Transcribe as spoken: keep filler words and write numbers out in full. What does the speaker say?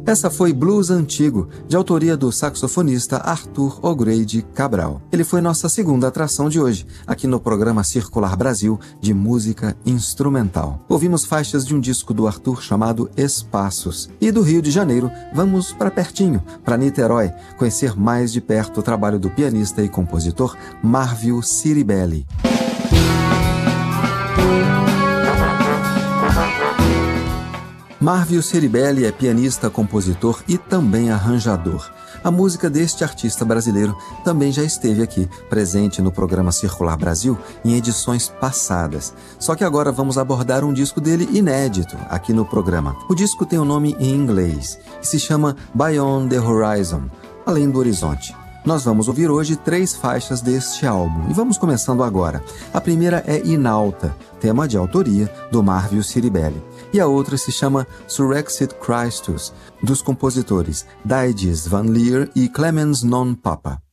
Essa foi Blues Antigo, de autoria do saxofonista Arthur O'Grady Cabral. Ele foi nossa segunda atração de hoje, aqui no programa Circular Brasil de música instrumental. Ouvimos faixas de um disco do Arthur chamado Espaços. E do Rio de Janeiro, vamos para pertinho, para Niterói, conhecer mais de perto o trabalho do pianista e compositor Marvio Ciribelli. Marvio Ciribelli é pianista, compositor e também arranjador. A música deste artista brasileiro também já esteve aqui, presente no programa Circular Brasil em edições passadas. Só que agora vamos abordar um disco dele inédito aqui no programa. O disco tem o um nome em inglês e se chama Beyond the Horizon, Além do Horizonte. Nós vamos ouvir hoje três faixas deste álbum e vamos começando agora. A primeira é Inalta, tema de autoria do Marvio Ciribelli. E a outra se chama Surrexit Christus, dos compositores Daedis van Lier e Clemens Non Papa.